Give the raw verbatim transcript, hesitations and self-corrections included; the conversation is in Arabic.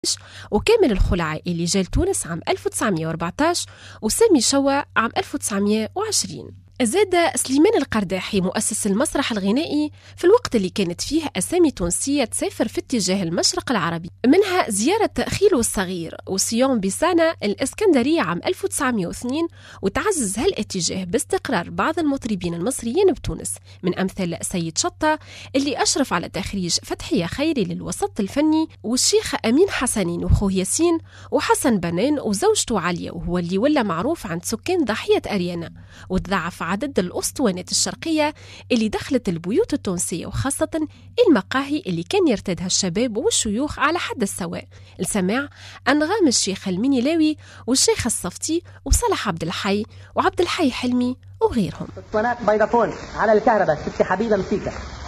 وكامل الخلعاء اللي جا لتونس عام ألف وتسعمائة وأربعة عشر وسامي شوا عام ألف وتسعمائة وعشرين. زاد سليمان القرداحي مؤسس المسرح الغنائي في الوقت اللي كانت فيه أسامي تونسية تسافر في اتجاه المشرق العربي، منها زيارة خيلو الصغير وسيون بيسانا الإسكندرية عام ألف وتسعمائة واثنين، وتعزز هالاتجاه باستقرار بعض المطربين المصريين بتونس من أمثال سيد شطة اللي أشرف على تخريج فتحية خيري للوسط الفني، والشيخ أمين حسنين وخوه ياسين وحسن بنان وزوجته عليا، وهو اللي ولا معروف عند سكان ضاحية أريانا، وتضاعف عدد الأسطوانات الشرقية اللي دخلت البيوت التونسية وخاصة المقاهي اللي كان يرتادها الشباب والشيوخ على حد السواء لسماع أنغام الشيخ المنيلاوي والشيخ الصفتي وصالح عبد الحي وعبد الحي حلمي وغيرهم. اسطوانات بيضافون على الكهرباء ستي حبيبة مسيكة.